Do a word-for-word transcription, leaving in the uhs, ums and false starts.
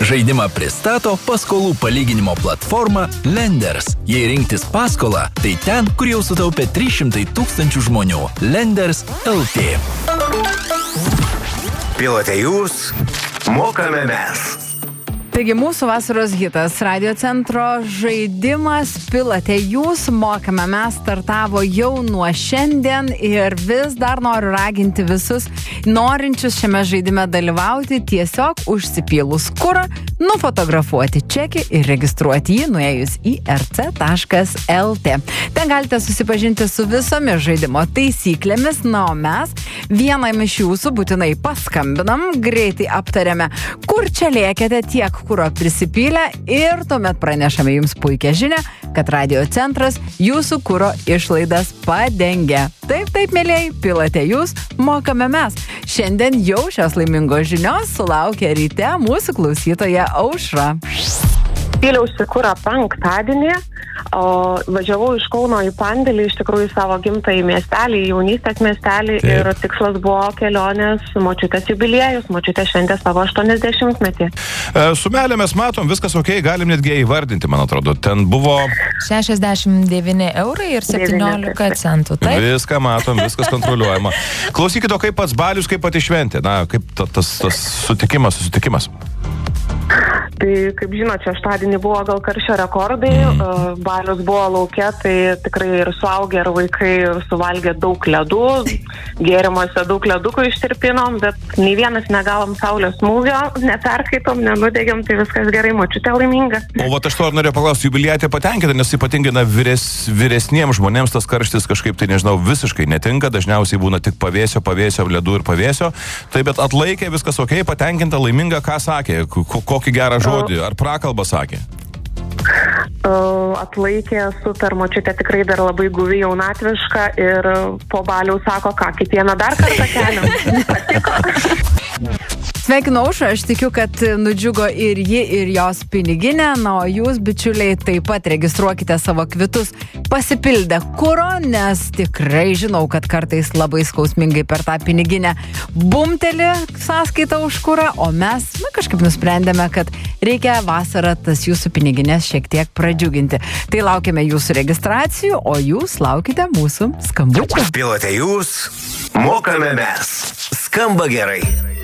Žaidimą pristato paskolų palyginimo platforma Lenders. Jei rinktis paskolą, tai ten, kur jau sutaupė trys šimtai tūkstančių žmonių. Lenders L T. Pilote jūs, mokame mes. Taigi mūsų vasaros hitas Radio centro žaidimas Pilote jūs, mokame mes startavo jau nuo šiandien ir vis dar noriu raginti visus norinčius šiame žaidime dalyvauti tiesiog užsipylus kurą, nufotografuoti čekį ir registruoti jį nuėjus į r c taškas l t. Ten galite susipažinti su visomis žaidimo taisyklėmis, na o mes vienam iš jūsų būtinai paskambinam, greitai aptariame, kur čia lėkėte tiek kuro prisipylę ir tuomet pranešame jums puikią žinią, kad Radio centras jūsų kuro išlaidas padengia. Taip, taip, mėlėjai, pilote jūs, mokame mes. Šiandien jau šios laimingos žinios sulaukia ryte mūsų klausytoja Aušra. Pyliausi kurą penktadienį, o važiavau iš Kauno į Pandėlį, iš tikrųjų savo gimtąjį miestelį, jaunystės miestelį. Taip. Ir tikslas buvo kelionės močiutės jubiliejus, močiutė šventė savo aštuoniasdešimtmetį. E, sumelė mes matom, viskas ok, galim netgi įvardinti, man atrodo. Ten buvo šešiasdešimt devyni eurai ir septyniolika centų. Taip? Viską matom, viskas kontroliuojama. Klausykite, o kaip pats balius, kaip pati šventė? Na, kaip ta, tas, tas sutikimas, susitikimas? Tai, kaip žinot, šeštadienį buvo gal karščio rekordai, mm. balius buvo lauke, tai tikrai ir suaugę, ir vaikai suvalgė daug ledų, gėrimuose daug ledukų ištirpinom, bet nei vienas negavom saulės smūgio, neperkaitom, nenudegėm, tai viskas gerai, močiutė laiminga. O vat aš to norėjau paklausti, jubiliatė patenkinta, nes ypatingai na, vyres, vyresniems žmonėms tas karštis kažkaip, tai nežinau, visiškai netinka, dažniausiai būna tik pavėsio, pavėsio, ledų ir pavėsio, tai bet atlaikė, viskas ok, patenkinta, laiminga, ką sakė, kokį gerą žodį, ar prakalbą sakė? Atlaikė super, močiutė tikrai dar labai guvi jaunatviška ir po balių sako, ką, kitieną dar kartą keliam. Patiko. Sveikinu Aušrą, aš tikiu, kad nudžiugo ir ji, ir jos piniginė, na, o jūs, bičiuliai, taip pat registruokite savo kvitus pasipildę kuro, nes tikrai žinau, kad kartais labai skausmingai per tą piniginę bumteli sąskaitą už kurą, o mes na, kažkaip nusprendėme, kad reikia vasarą tas jūsų piniginės šiek tiek pradžiuginti. Tai laukiame jūsų registracijų, o jūs laukite mūsų skambučių. Pilote jūs, mokame mes. Skamba gerai.